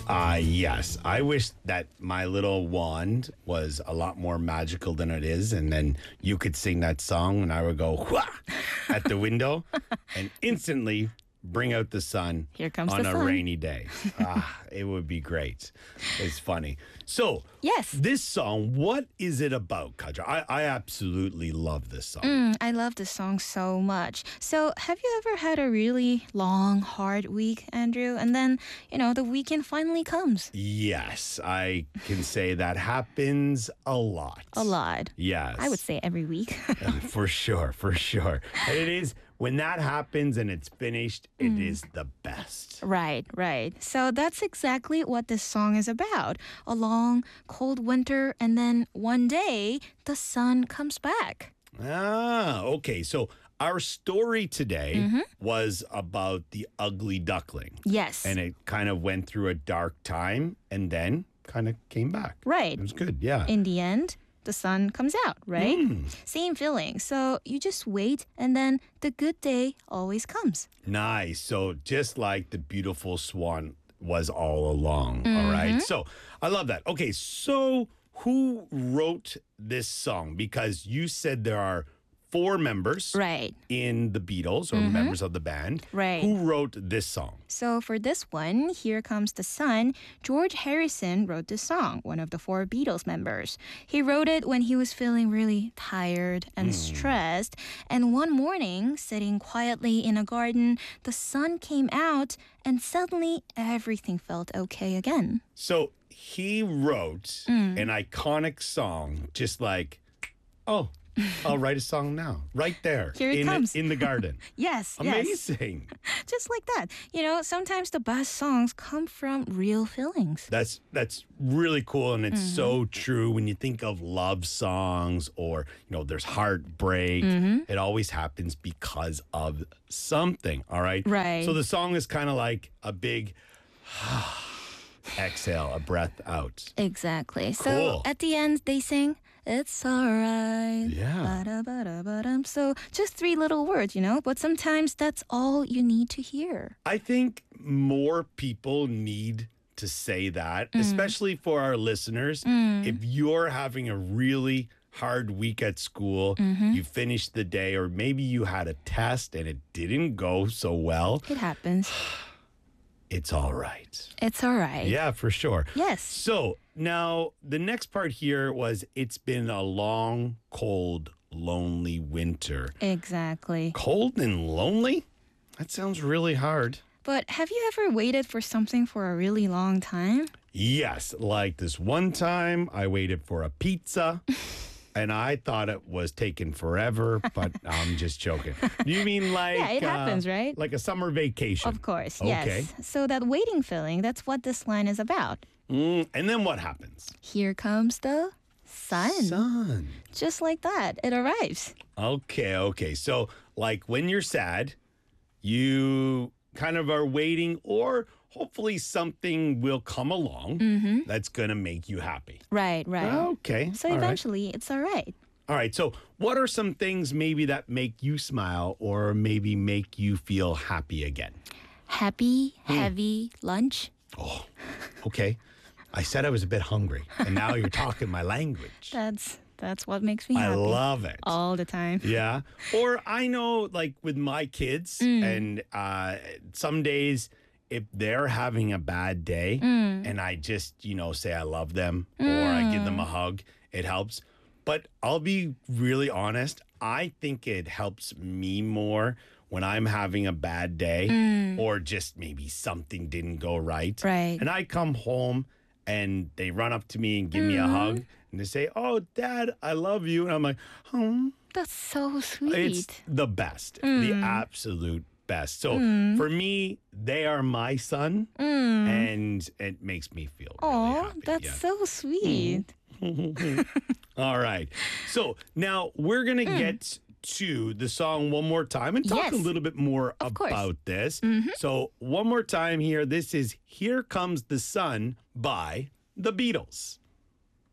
Yes. I wish that my little wand was a lot more magical than it is. And then you could sing that song and I would go wha at the window and instantly bring out the sun Here comes on the a sun. rainy day. It would be great. It's funny. So, Yes. this song, what is it about, Kadra? I absolutely love this song. I love this song so much. So, have you ever had a really long, hard week, Andrew? And then, the weekend finally comes. Yes, I can say that happens a lot. A lot. Yes. I would say every week. For sure, for sure. And it is, when that happens and it's finished, it is the best. Right. So that's exactly what this song is about. A long, cold winter, and then one day, the sun comes back. Okay. So our story today was about the ugly duckling. Yes. And it kind of went through a dark time and then kind of came back. Right. It was good, yeah. In the end, the sun comes out, right? Same feeling. So you just wait, and then the good day always comes. Nice. So just like the beautiful swan was all along. All right. So I love that. Okay. So who wrote this song? Because you said there are 4 members Right. in the Beatles or members of the band. Right. Who wrote this song? So for this one, Here Comes the Sun, George Harrison wrote this song, one of the 4 Beatles members. He wrote it when he was feeling really tired and stressed. And one morning, sitting quietly in a garden, the sun came out and suddenly everything felt okay again. So he wrote an iconic song, just like, oh, I'll write a song now, right there. Here it comes. In the garden. Yes, Amazing. just like that. Sometimes the best songs come from real feelings. That's really cool, and it's so true when you think of love songs or there's heartbreak. It always happens because of something. All right. Right. So the song is kind of like a big exhale, a breath out. Exactly. So Cool. at the end, they sing, "It's alright." Yeah. Ba-da-ba-da-ba-dum. So just 3 little words, but sometimes that's all you need to hear. I think more people need to say that, especially for our listeners. If you're having a really hard week at school, you finished the day, or maybe you had a test and it didn't go so well, It happens. it's all right. It's alright. Yeah, for sure. Yes. So now the next part here was, it's been a long, cold, lonely winter. Exactly. Cold and lonely? That sounds really hard. But have you ever waited for something for a really long time? Yes, like this one time I waited for a pizza and I thought it was taking forever, but I'm just joking. You mean like Yeah, it happens, right? Like a summer vacation? Of course, Okay. yes. So that waiting feeling, that's what this line is about. And then what happens? Here comes the sun. Sun. Just like that, it arrives. Okay. So like when you're sad, you kind of are waiting, or hopefully something will come along that's going to make you happy. Right. Okay. So all right. eventually, it's all right. All right. So, what are some things maybe that make you smile or maybe make you feel happy again? Happy, heavy lunch. Oh, okay. I said I was a bit hungry, and now you're talking my language. That's what makes me I happy. love it. All the time. Yeah. Or I know, like with my kids, and some days, if they're having a bad day and I just, say I love them or I give them a hug, it helps. But I'll be really honest, I think it helps me more when I'm having a bad day or just maybe something didn't go right. Right. And I come home and they run up to me and give me a hug and they say, "Oh, Dad, I love you." And I'm like, "Oh, That's so sweet. it's the best, the absolute best." So for me, they are my son, and it makes me feel really Oh, happy. that's Yeah. so sweet. All right. So now we're going to get to the song one more time and talk Yes. a little bit more Of course. about this. So one more time here. This is Here Comes the Sun by the Beatles.